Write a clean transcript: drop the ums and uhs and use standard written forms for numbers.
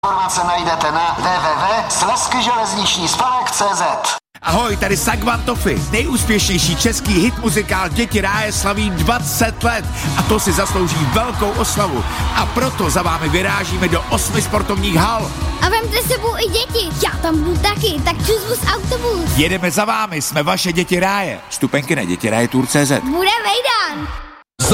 Informace najdete na www.slezskyželezničníspolek.cz. Ahoj, tady Sagvan Toffy. Nejúspěšnější český hit muzikál Děti ráje slaví 20 let a to si zaslouží velkou oslavu. A proto za vámi vyrážíme do 8 sportovních hal. A vemte s sebou i děti, já tam budu taky, tak přizvu z autobus. Jedeme za vámi, jsme vaše Děti ráje. Vstupenky na dětiraje.cz. Bude vejdan.